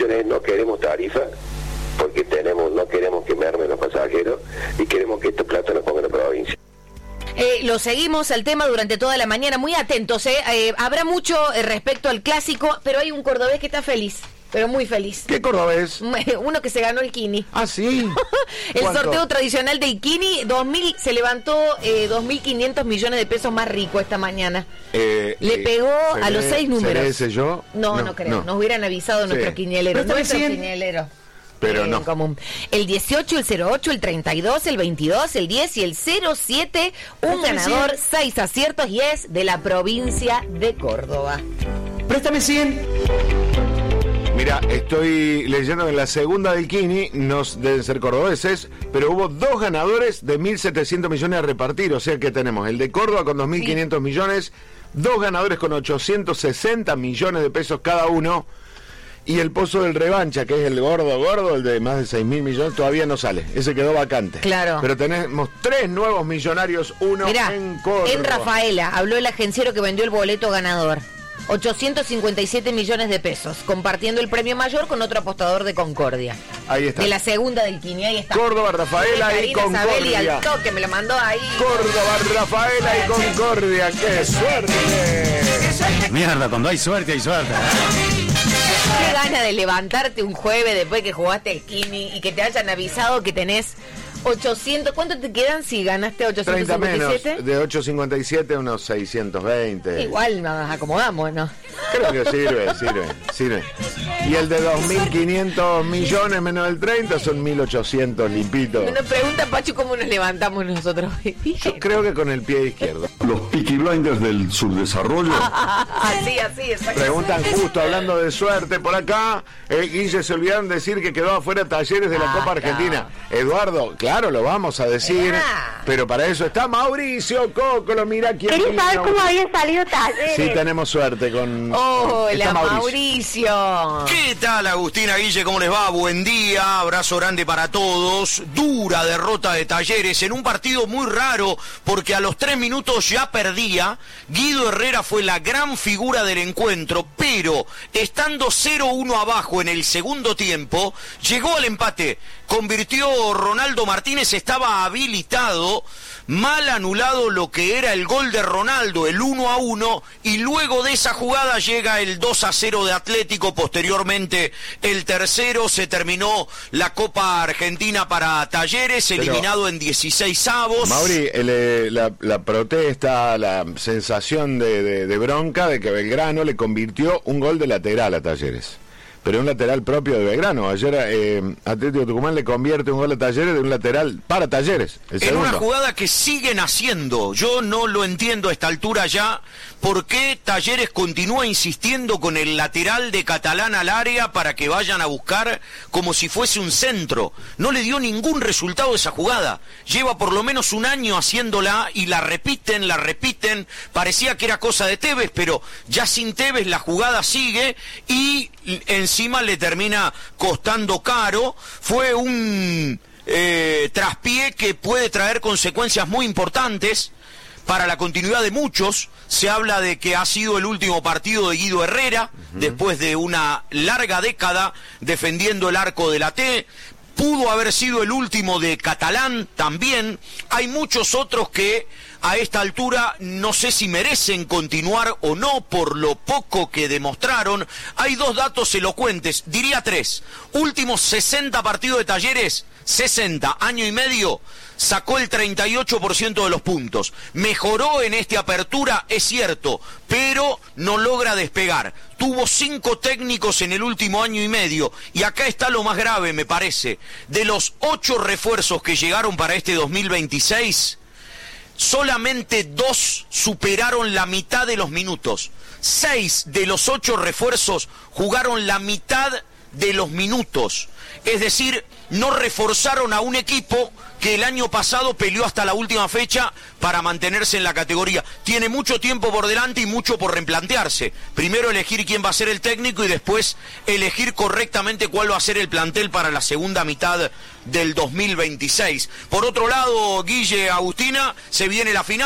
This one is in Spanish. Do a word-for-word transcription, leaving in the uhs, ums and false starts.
posición es no queremos tarifa, porque tenemos no queremos que mermen los pasajeros y queremos que esta plata nos ponga en la provincia. Eh, lo seguimos al tema durante toda la mañana, muy atentos, ¿eh? Eh, habrá mucho eh, respecto al clásico, pero hay un cordobés que está feliz, pero muy feliz. ¿Qué cordobés? Uno que se ganó el Kini. Ah, sí. El ¿Cuánto? sorteo tradicional del Kini, dos mil, se levantó eh, dos mil quinientos millones de pesos más rico esta mañana. Eh, Le eh, pegó a los seis números. ¿Seré ese yo? No, no, no creo. No. Nos hubieran avisado sí. nuestros quinieleros. Nuestros quinieleros. Pero eh, no. Común. El dieciocho, el cero ocho, el treinta y dos, el veintidós, el diez y el cero siete. Un ganador, cien. Seis aciertos y es de la provincia de Córdoba. Préstame cien. Mira, estoy leyendo que en la segunda del Kini, no deben ser cordobeses, pero hubo dos ganadores de mil setecientos millones a repartir. O sea que tenemos el de Córdoba con dos mil quinientos sí. millones, dos ganadores con ochocientos sesenta millones de pesos cada uno. Y el Pozo del Revancha, que es el gordo, gordo, el de más de seis mil millones, todavía no sale. Ese quedó vacante. Claro. Pero tenemos tres nuevos millonarios, uno Mirá, en Córdoba. En Rafaela, habló el agenciero que vendió el boleto ganador. ochocientos cincuenta y siete millones de pesos, compartiendo el premio mayor con otro apostador de Concordia. Ahí está. De la segunda del Kini, ahí está. Córdoba, Rafaela y Concordia. Y al toque, me lo mandó ahí. Córdoba, Rafaela y Concordia. ¡Qué suerte! Mierda, cuando hay suerte, hay suerte. Qué gana de levantarte un jueves después que jugaste el Kini y que te hayan avisado que tenés ochocientos. ¿Cuánto te quedan si ganaste ochocientos cincuenta y siete? treinta menos, de ochocientos cincuenta y siete unos seiscientos veinte. Igual nos acomodamos, ¿no? Creo que sirve, sirve, sirve. Y el de dos mil quinientos millones menos el treinta son mil ochocientos limpitos. Nos pregunta Pachu cómo nos levantamos nosotros. Yo creo que con el pie izquierdo. Los Peaky Blinders del subdesarrollo. Así, así, exacto. Preguntan justo, hablando de suerte, por acá, eh, Guille, se olvidaron decir que quedó afuera Talleres de la ah, Copa Argentina. No. Eduardo, claro, lo vamos a decir, ah. pero para eso está Mauricio Cócolo, mira quién ¿Querés vino? saber cómo había salido Talleres? Sí, tenemos suerte con... Hola, Mauricio. Mauricio. ¿Qué tal, Agustina, Guille? ¿Cómo les va? Buen día, abrazo grande para todos. Dura derrota de Talleres en un partido muy raro, porque a los tres minutos ya perdía. Guido Herrera fue la gran figura del encuentro, pero estando cero uno abajo en el segundo tiempo, llegó al empate. Convirtió Ronaldo Martínez, estaba habilitado, mal anulado lo que era el gol de Ronaldo, el uno a uno, y luego de esa jugada llega el dos a cero de Atlético, posteriormente el tercero, se terminó la Copa Argentina para Talleres, pero, eliminado en dieciséis avos. Mauri, el, la, la protesta, la sensación de, de, de bronca de que Belgrano le convirtió un gol de lateral a Talleres. Pero un lateral propio de Belgrano. Ayer eh, Atlético Tucumán le convierte un gol a Talleres de un lateral para Talleres. El en segundo. Una jugada que siguen haciendo. Yo no lo entiendo a esta altura ya. ¿Por qué Talleres continúa insistiendo con el lateral de Catalán al área para que vayan a buscar como si fuese un centro? No le dio ningún resultado esa jugada. Lleva por lo menos un año haciéndola y la repiten, la repiten. Parecía que era cosa de Tevez, pero ya sin Tevez la jugada sigue y encima le termina costando caro. Fue un eh, traspié que puede traer consecuencias muy importantes para la continuidad de muchos. Se habla de que ha sido el último partido de Guido Herrera, uh-huh. después de una larga década defendiendo el arco de la T. Pudo haber sido el último de Catalán también. Hay muchos otros que a esta altura no sé si merecen continuar o no por lo poco que demostraron. Hay dos datos elocuentes, diría tres. Últimos sesenta partidos de Talleres, sesenta, año y medio, sacó el treinta y ocho por ciento de los puntos. Mejoró en esta apertura, es cierto, pero no logra despegar. Tuvo cinco técnicos en el último año y medio, y acá está lo más grave, me parece. De los ocho refuerzos que llegaron para este dos mil veintiséis, solamente dos superaron la mitad de los minutos. Seis de los ocho refuerzos jugaron la mitad de los minutos. Es decir, no reforzaron a un equipo que el año pasado peleó hasta la última fecha para mantenerse en la categoría. Tiene mucho tiempo por delante y mucho por replantearse. Primero elegir quién va a ser el técnico y después elegir correctamente cuál va a ser el plantel para la segunda mitad del dos mil veintiséis. Por otro lado, Guille, Agustina, se viene la final.